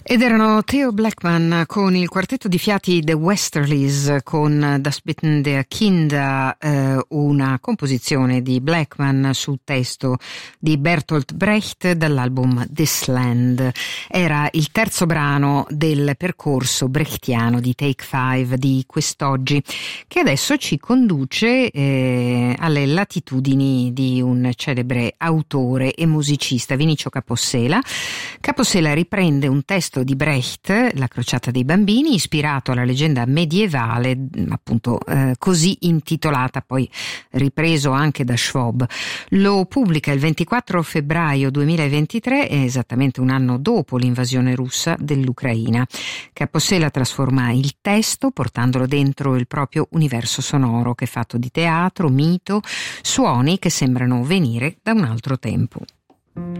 Ed erano Theo Blackman con il quartetto di fiati The Westerlies con Das Bitten der Kinder, una composizione di Blackman sul testo di Bertolt Brecht dall'album This Land. Era il terzo brano del percorso brechtiano di Take 5 di quest'oggi, che adesso ci conduce alle latitudini di un celebre autore e musicista, Vinicio Capossela. Capossela riprende un testo di Brecht, La crociata dei bambini, ispirato alla leggenda medievale, appunto così intitolata, poi ripreso anche da Schwab. Lo pubblica il 24 febbraio 2023, esattamente un anno dopo l'invasione russa dell'Ucraina. Capossela trasforma il testo portandolo dentro il proprio universo sonoro, che è fatto di teatro, mito, suoni che sembrano venire da un altro tempo.